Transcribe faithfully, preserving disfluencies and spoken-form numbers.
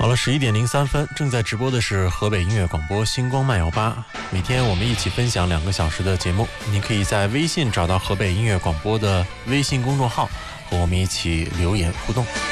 好了，十一点零三分，正在直播的是河北音乐广播星光漫游吧。每天我们一起分享两个小时的节目，您可以在微信找到河北音乐广播的微信公众号，和我们一起留言互动。